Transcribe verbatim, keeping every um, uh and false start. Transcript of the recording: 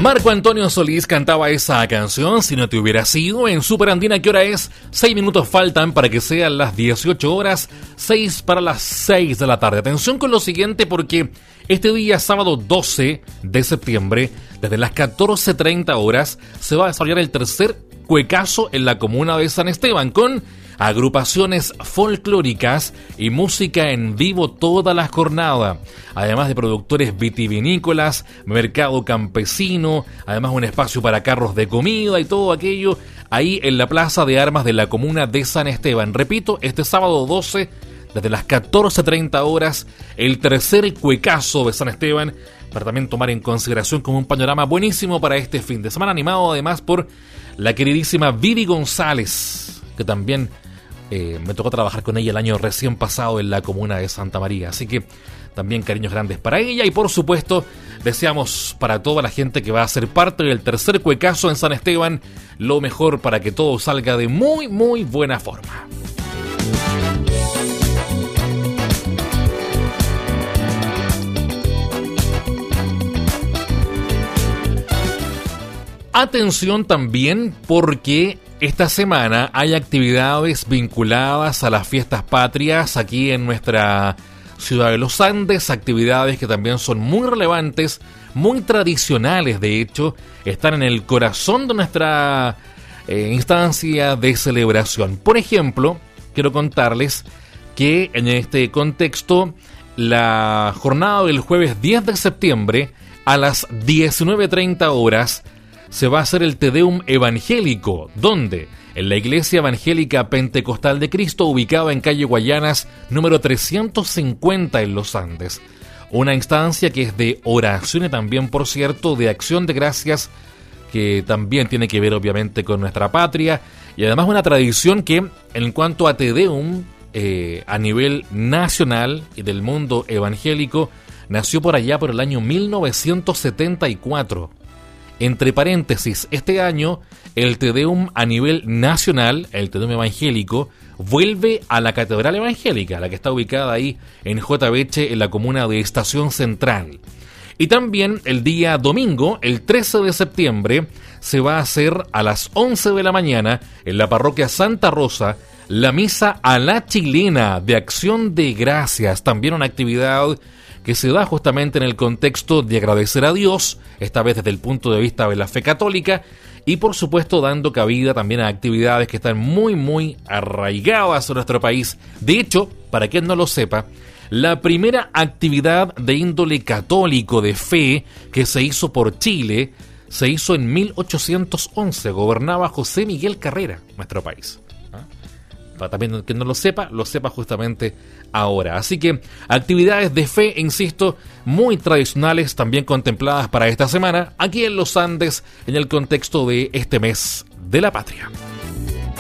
Marco Antonio Solís cantaba esa canción, Si no te hubiera sido, en Super Andina. ¿Qué hora es? Seis minutos faltan para que sean las dieciocho horas, seis para las seis de la tarde. Atención con lo siguiente, porque este día, sábado doce de septiembre, desde las catorce treinta horas, se va a desarrollar el tercer cuecazo en la comuna de San Esteban, con agrupaciones folclóricas y música en vivo toda la jornada, además de productores vitivinícolas, mercado campesino, además un espacio para carros de comida y todo aquello ahí en la Plaza de Armas de la comuna de San Esteban. Repito, este sábado doce, desde las catorce treinta horas, el tercer cuecazo de San Esteban, para también tomar en consideración como un panorama buenísimo para este fin de semana, animado además por la queridísima Vivi González, que también eh, me tocó trabajar con ella el año recién pasado en la comuna de Santa María. Así que también cariños grandes para ella, y por supuesto deseamos para toda la gente que va a ser parte del tercer cuecazo en San Esteban lo mejor para que todo salga de muy muy buena forma. Atención también, porque esta semana hay actividades vinculadas a las fiestas patrias aquí en nuestra ciudad de los Andes, actividades que también son muy relevantes, muy tradicionales, de hecho, están en el corazón de nuestra eh, instancia de celebración. Por ejemplo, quiero contarles que en este contexto, la jornada del jueves diez de septiembre a las diecinueve treinta horas se va a hacer el Te Deum evangélico, donde en la Iglesia Evangélica Pentecostal de Cristo, ubicada en calle Guayanas, número trescientos cincuenta en Los Andes. Una instancia que es de oración y también, por cierto, de acción de gracias, que también tiene que ver obviamente con nuestra patria, y además una tradición que, en cuanto a Te Deum, eh, a nivel nacional y del mundo evangélico, nació por allá por el año mil novecientos setenta y cuatro. Entre paréntesis, este año el Te Deum a nivel nacional, el Te Deum evangélico, vuelve a la Catedral Evangélica, la que está ubicada ahí en J. Beche, en la comuna de Estación Central. Y también el día domingo, el trece de septiembre, se va a hacer a las once de la mañana en la parroquia Santa Rosa la misa a la chilena de acción de gracias, también una actividad que se da justamente en el contexto de agradecer a Dios, esta vez desde el punto de vista de la fe católica, y por supuesto dando cabida también a actividades que están muy muy arraigadas en nuestro país. De hecho, para quien no lo sepa, la primera actividad de índole católico de fe que se hizo por Chile se hizo en mil ochocientos once, gobernaba José Miguel Carrera, nuestro país. Para también quien no lo sepa, lo sepa justamente ahora. Así que actividades de fe, insisto, muy tradicionales, también contempladas para esta semana, aquí en Los Andes, en el contexto de este mes de la patria.